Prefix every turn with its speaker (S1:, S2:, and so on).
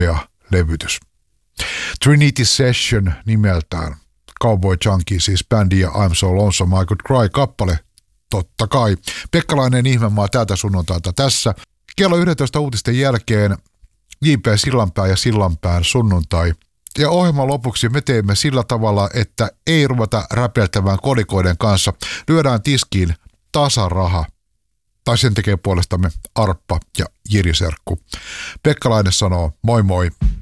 S1: levytys. Trinity Session nimeltään. Cowboy Junkie siis bändi ja I'm So Lonesome I Could Cry-kappale. Totta kai. Pekkalainen Ihmemaa täältä sunnuntailta tässä. Kello 11 uutisten jälkeen J.P. Sillanpää ja Sillanpään sunnuntai. Ja ohjelman lopuksi me teemme sillä tavalla, että ei ruveta räpeltämään kolikoiden kanssa. Lyödään tiskiin tasaraha. Tai sen tekee puolestamme Arppa ja Jiri Serkku. Pekkalainen sanoo moi moi.